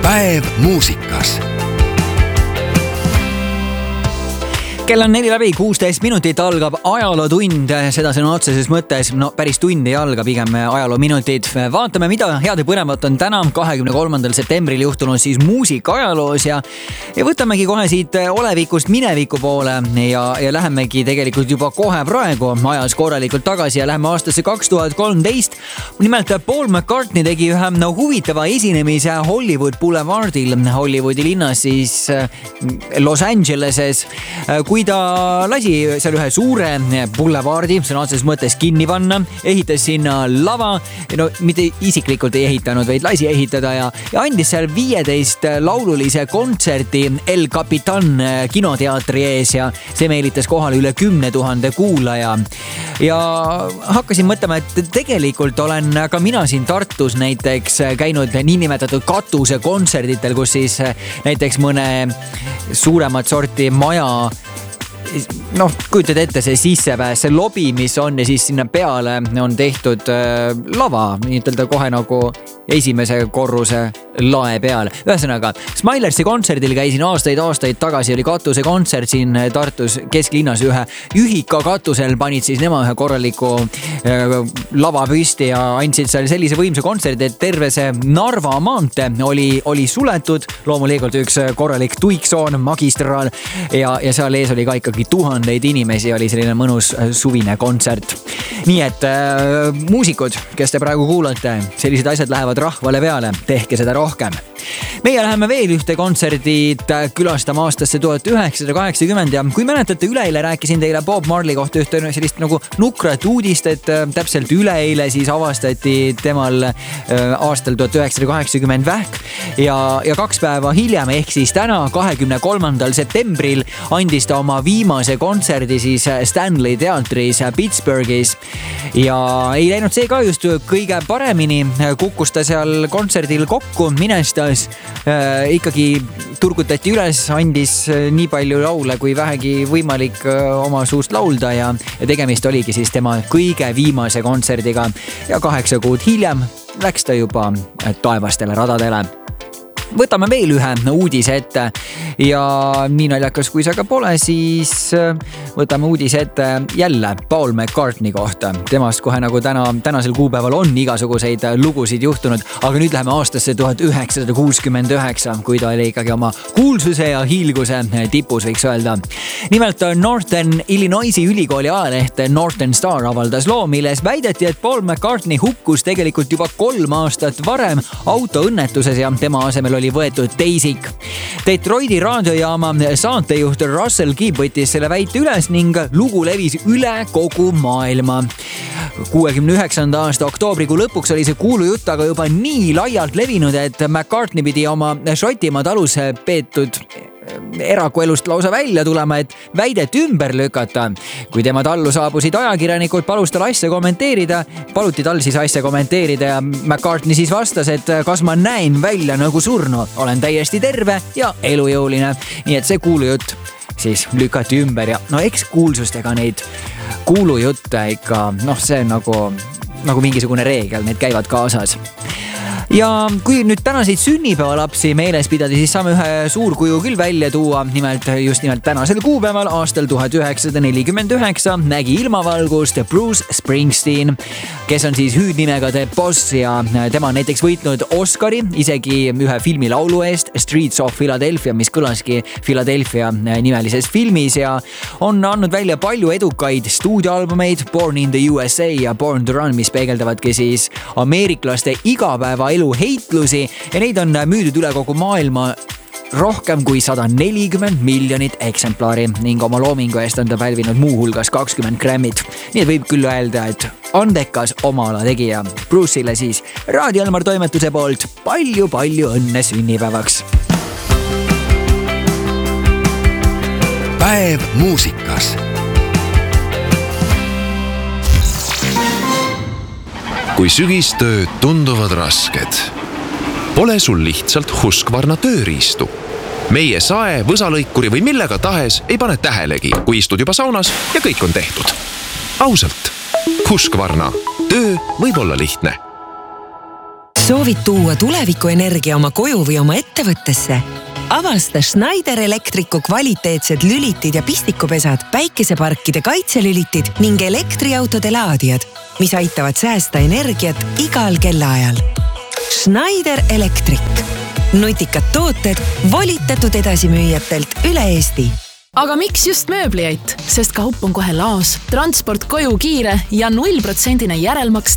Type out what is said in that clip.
Päev muusikas. Kell on 4:16 minutit, algab ajalootund, seda sõna otseses mõttes, päris tund ei alga, pigem ajaloominutid. Vaatame, mida head ja põnevat on täna 23. septembril juhtunud siis muusikaajaloos ja võtamegi kohe siit olevikust mineviku poole ja lähemegi tegelikult juba kohe praegu ajas korralikult tagasi ja läheme aastasse 2013. Nimelt Paul McCartney tegi ühe huvitava esinemise Hollywood Boulevardil, Hollywoodi linnas siis Los Angeleses, kui ta lasi seal ühe suure boulevardi sõna otseses mõttes kinni panna, ehitas sinna lava, mitte isiklikult ei ehitanud, vaid lasi ehitada ja andis seal 15 laululise kontserti El Capitan kinoteatri ees ja see meelitas kohale üle 10 000 kuulaja. Ja hakkasin mõtlema, et tegelikult olen ka mina siin Tartus näiteks käinud niinimetatud katusekontserditel, kus siis näiteks mõne suuremat sorti maja kujutad ette see sissepääs, see lobi, mis on ja siis sinna peale on tehtud lava, nii ütelda kohe nagu esimese korruse lae peal. Ühesõnaga, Smilersi kontserdil käisin aastaid tagasi, oli katuse kontsert siin Tartus kesklinnas ühe ühika katusel, panid siis nema ühe korraliku lava püsti ja andsid seal sellise võimsa kontserdi, et terve see Narva maantee oli suletud, loomulikult üks korralik tuiksoon, magistraal ja seal ees oli ka ikkagi tuhandeid inimesi, oli selline mõnus suvine kontsert. Nii et muusikud, kes te praegu kuulate, sellised asjad lähevad rahvale peale, tehke seda rohkem. Meie läheme veel ühte kontserdit külastama aastasse 1980 ja kui mäletate, üleeile rääkisin teile Bob Marley kohta ühte sellist nagu nukrat uudist, et täpselt üleeile siis avastati temal aastal 1980 vähk ja 2 päeva hiljem ehk siis täna 23. septembril andis ta oma viimase kontserdi siis Stanley teatris Pittsburghis ja ei läinud see ka just kõige paremini, kukkus ta seal kontserdil kokku, minestas ikkagi turgutati üles, andis nii palju laule kui vähegi võimalik oma suust laulda ja tegemist oligi siis tema kõige viimase kontserdiga ja 8 kuud hiljem läks ta juba taevastele radadele. Võtame veel ühe uudise ette ja nii naljakas kui see ka pole, siis võtame uudise ette jälle Paul McCartney kohta. Temast kohe nagu tänasel kuupäeval on igasuguseid lugusid juhtunud, aga nüüd läheme aastasse 1969, kui ta oli ikkagi oma kuulsuse ja hiilguse tipus, võiks öelda. Nimelt Northern Illinoisi ülikooli ajaleht Northern Star avaldas loo, milles väideti, et Paul McCartney hukkus tegelikult juba 3 aastat varem autoõnnetuses ja tema asemel oli võetud teisik. Detroiti raadiojaama saatejuht Russell Gibb võttis selle väite üles ning lugu levis üle kogu maailma. 69. aasta oktoobrikuu lõpuks oli see kuulu jutt aga juba nii laialt levinud, et McCartney pidi oma Šotimaa talus peetud erakuelust lausa välja tulema, et väidet ümber lükata. Kui tema tallu saabusid ajakirjanikud, paluti tal siis asja kommenteerida ja McCartney siis vastas, et kas ma näen välja nagu surnu, olen täiesti terve ja elujõuline. Nii et see kuulujutt siis lükati ümber ja eks kuulsustega neid kuulujutte ikka, see on nagu mingisugune reegel, need käivad kaasas. Ja kui nüüd tänaseid sünnipäevalapsi meeles pidada, siis saame ühe suurkuju küll välja tuua. Just nimelt tänasel kuupäeval aastal 1949 nägi ilmavalgust Bruce Springsteen, kes on siis hüüdnimega The Boss ja tema on näiteks võitnud Oscari isegi ühe filmilaulu eest Streets of Philadelphia, mis kõlaski Philadelphia nimelises filmis ja on andnud välja palju edukaid stuudioalbumeid Born in the USA ja Born to Run, mis peegeldavadki siis ameeriklaste igapäeva elu heitlusi ja neid on müüdud üle kogu maailma rohkem kui 140 miljonit eksemplari ning oma loomingu eest on ta pälvinud muuhulgas 20 Grammy't. Nii et võib küll öelda, et andekas oma ala tegija. Bruce'ile siis Raadio Elmar toimetuse poolt palju õnne sünnipäevaks. Päev muusikas. Kui sügistööd tunduvad rasked, pole sul lihtsalt Husqvarna tööriistu. Meie sae, võsalõikuri või millega tahes ei pane tähelegi, kui istud juba saunas ja kõik on tehtud. Ausalt, Husqvarna. Töö võib olla lihtne. Soovid tuua tulevikuenergia oma koju või oma ettevõttesse? Avasta Schneider Electricu kvaliteetsed lülitid ja pistikupesad, päikeseparkide kaitselülitid ning elektriautode laadijad, mis aitavad säästa energiat igal kellaajal. Schneider Electric. Nutikad tooted volitatud edasimüüjatelt üle Eesti. Aga miks just mööbliait? Sest kaup on kohe laos, transport koju kiire ja 0% järelmaks